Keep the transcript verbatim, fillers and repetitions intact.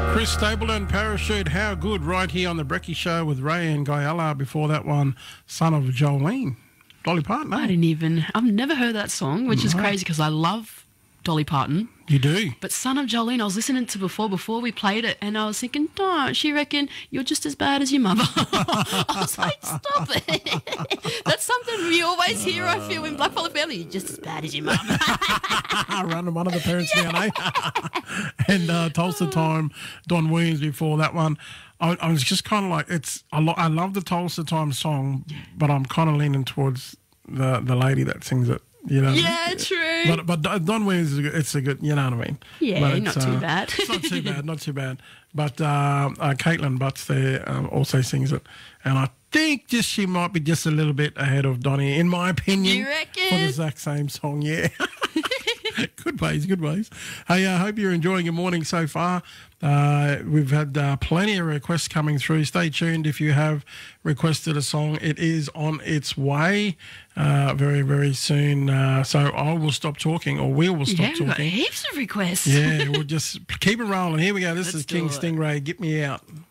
Chris Stapleton, Parachute, how good, right here on the Brecky Show with Ray and Guyala. Before that one, Son of Jolene. Dolly Parton, eh? I didn't even, I've never heard that song, which is crazy because I love Dolly Parton. You do? But Son of Jolene, I was listening to before, before we played it, and I was thinking, don't, she reckon you're just as bad as your mother. I was like, stop it. That's something we always hear, I feel, in Blackfellow Family. You're just as bad as your mum. Running one of the parents down, eh? And uh, Tulsa Time, Don Williams before that one. I, I was just kind of like, it's. I, lo- I love the Tulsa Time song, but I'm kind of leaning towards the, the lady that sings it. You know, yeah, true. But but Don Williams, is a good, it's a good, you know what I mean? Yeah, but not too uh, bad. It's not too bad, not too bad. But uh, uh, Caitlin Butts there um, also sings it, and I think just she might be just a little bit ahead of Donnie, in my opinion. You reckon? For the exact same song, yeah. Good ways, good ways. Hey, I uh, hope you're enjoying your morning so far. Uh, we've had uh, plenty of requests coming through. Stay tuned if you have requested a song. It is on its way uh, very, very soon. Uh, so I will stop talking, or we will stop yeah, we've got talking. heaps of requests. Yeah, we'll just keep it rolling. Here we go. This Let's is do King it. Stingray. Get me out.